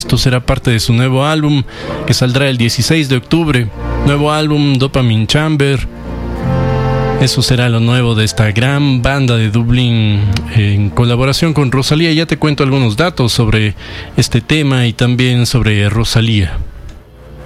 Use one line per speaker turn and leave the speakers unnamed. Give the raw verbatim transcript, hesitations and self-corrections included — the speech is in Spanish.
Esto será parte de su nuevo álbum que saldrá el dieciséis de octubre. Nuevo álbum Dopamine Chamber. Eso será lo nuevo de esta gran banda de Dublín en colaboración con Rosalía. Ya te cuento algunos datos sobre este tema y también sobre Rosalía.